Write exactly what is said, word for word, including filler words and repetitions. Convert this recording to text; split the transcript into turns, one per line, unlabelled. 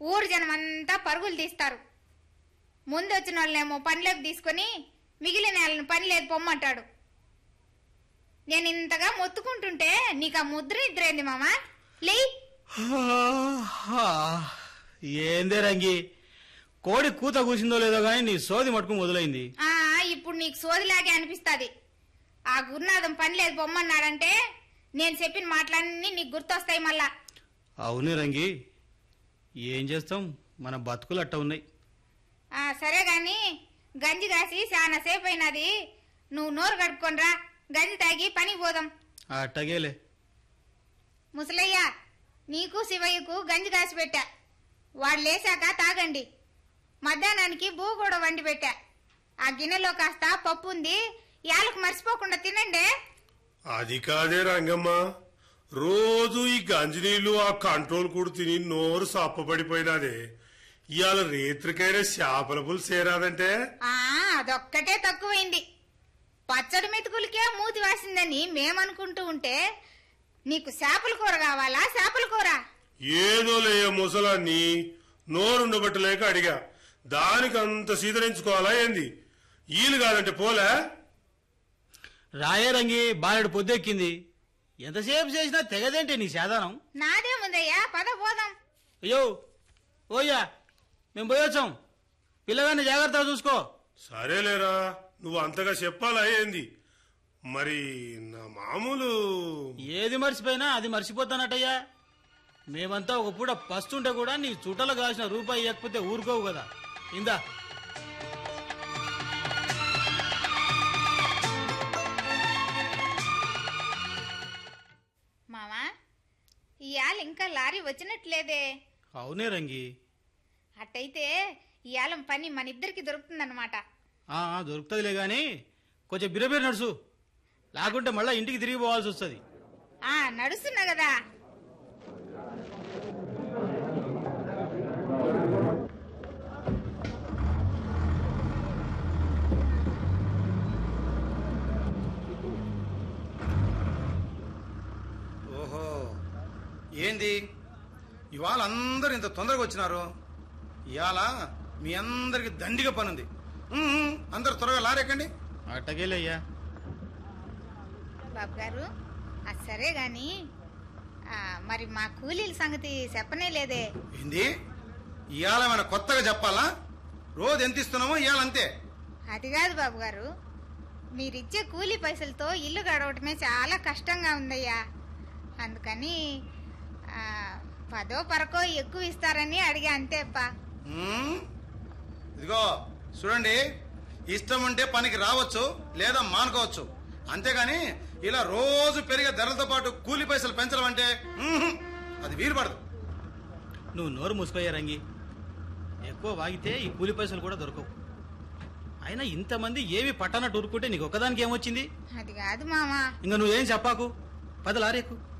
ఊరు జనమంతా పరుగులు తీస్తారు. ముందు వచ్చిన వాళ్ళనేమో పనిలోకి తీసుకుని మిగిలిన వాళ్ళని పని లేదు పొమ్మంటాడు. నేను ఇంతగా మొత్తుకుంటుంటే నీకు ఆ ముద్ర నిద్రేంది మామా? లే
ఏందే రంగి, కోడి కూత కూసిందో లేదో గానీ నీ సోది మటుకు మొదలైంది.
ఆ ఇప్పుడు నీకు సోదిలాగే అనిపిస్తుంది. ఆ గురునాథం పని లేదు పొమ్మన్నాడంటే నేను చెప్పిన మాటలన్నీ నీకు గుర్తొస్తాయి మళ్ళా.
అవునే రంగి, ఏం చేస్తాం, మన బతుకులు అట్ట ఉన్నాయి.
ఆ సరే గాని గంజి కాసి చాలా సేపు అయినది, నువ్వు నోరు కడుక్కొనిరా, గంజి తాగి పనికి పోదాం.
అట్టగేలే.
ముసలయ్య, నీకు శివయ్యకు గంజి కాసి పెట్టా, వాడు లేచాక తాగండి. మధ్యాహ్నానికి బూ కూడా వండి పెట్టా, ఆ గిన్నెలో కాస్త పప్పు ఉంది, యాలకు మర్చిపోకుండా తినండి.
అది కాదే రంగమ్మ, రోజు ఈ గంజినీళ్లు ఆ కంట్రోల్ కూడా తిని నోరు సప్పబడిపోయినాదే. ఇవాళ రేత్రికైనా చేపల పులుసు చేరాదంటే
ఆ అదొక్కటే తక్కువైంది. పచ్చడి మెతుకులకే మూతి వాసిందని మేమనుకుంటూ ఉంటే నీకు చేపల కూర కావాలా? చేపల కూర
ఏదో లే ముసలాన్ని నోరుండబట్టలేక అడిగా, దానికి అంత సీదరించుకోవాలా ఏంది? ఈలు కాదంటే పోలే.
రాయే రంగి, బాలెడు పొద్దెక్కింది, ఎంతసేపు చేసినా తెగదేంటే నీ సాధానం.
నాదేముందయ్యా, పద పోదాం.
అయ్యో ఓయ్యా, మేము పోయొచ్చాం, పిల్లగాన్ని జాగ్రత్తగా చూసుకో.
సరేలేరా, నువ్వు అంతగా చెప్పాలా ఏంది? మరి నా మామూలు
ఏది మర్చిపోయినా అది మర్చిపోతానటయ్యా. మేమంతా ఒక పూట పస్తుంటే కూడా నీ చుట్టలో కాసిన రూపాయి ఇవ్వకపోతే ఊరుకోవు కదా. ఇందా
మామా, ఇవాళ ఇంకా లారీ వచ్చినట్లేదే.
అవునే రంగి.
అట్టయితే ఇవాళ పని మన ఇద్దరికి దొరుకుతుందన్నమాట.
దొరుకుతుందిలే గాని కొంచెం బిరబిర నడుసు, లేకుంటే మళ్ళా ఇంటికి తిరిగి పోవాల్సి వస్తుంది.
ఆ నడుస్తున్నా కదా.
ఓహో, ఏంది ఇవాళ అందరు ఇంత తొందరగా వచ్చినారు? ఇవాళ మీ అందరికి దండిగా పనుంది. అందరు త్వరగా లారెక్కండి.
అట్టగేలయ్యా.
బాబు గారు, అది సరే గాని మరి మా కూలీల సంగతి చెప్పనే లేదే.
ఏంది ఇవాళ ఏమైనా కొత్తగా చెప్పాలా? రోజు ఎంత ఇస్తున్నామో ఇవాళ అంతే.
అది కాదు బాబు గారు, మీరిచ్చే కూలీ పైసలతో ఇల్లు గడవటమే చాలా కష్టంగా ఉందయ్యా. అందుకని పదో పరకో ఎక్కువ ఇస్తారని అడిగా అంతే అప్పా.
ఇదిగో చూడండి, ఇష్టం ఉంటే పనికి రావచ్చు, లేదా మానుకోవచ్చు, అంతేగాని ఇలా రోజు పెరిగే ధరలతో పాటు కూలి పైసలు పెంచడం అంటే అది వీలు పడదు.
నువ్వు నోరు మూసుకోయా రంగి, ఎక్కువ వాగితే ఈ కూలి పైసలు కూడా దొరకవు. అయినా ఇంతమంది ఏమి పట్టనట్టు ఊరుకుంటే నీకు ఒక్కదానికి ఏమొచ్చింది?
అది కాదు మామా.
ఇంకా నువ్వేం చెప్పాకు, పద లారేకు.